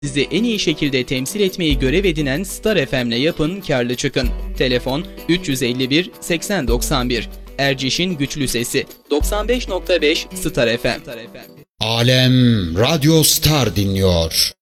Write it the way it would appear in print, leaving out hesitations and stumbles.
Sizi en iyi şekilde temsil etmeyi görev edinen Star FM'le yapın, karlı çıkın. Telefon 351 80 91. Erciş'in güçlü sesi 95.5 Star FM. Alem Radyo Star dinliyor.